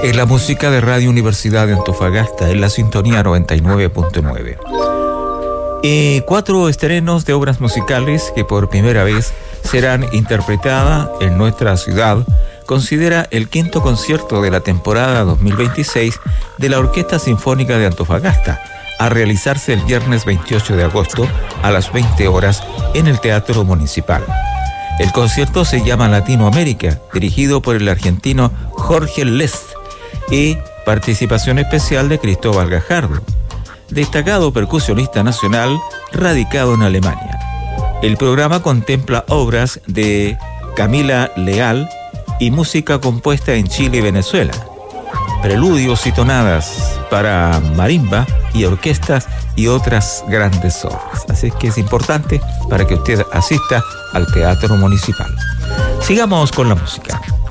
Es la música de Radio Universidad de Antofagasta en la sintonía 99.9. 4 estrenos de obras musicales que por primera vez serán interpretadas en nuestra ciudad. Considera el 5º concierto de la temporada 2026 de la Orquesta Sinfónica de Antofagasta, a realizarse el viernes 28 de agosto a las 20 horas en el Teatro Municipal. El concierto se llama Latinoamérica, dirigido por el argentino Jorge Lest, y participación especial de Cristóbal Gajardo, destacado percusionista nacional radicado en Alemania. El programa contempla obras de Camila Leal y música compuesta en Chile y Venezuela, preludios y tonadas para marimba y orquestas y otras grandes obras. Así es que es importante para que usted asista al Teatro Municipal. Sigamos con la música.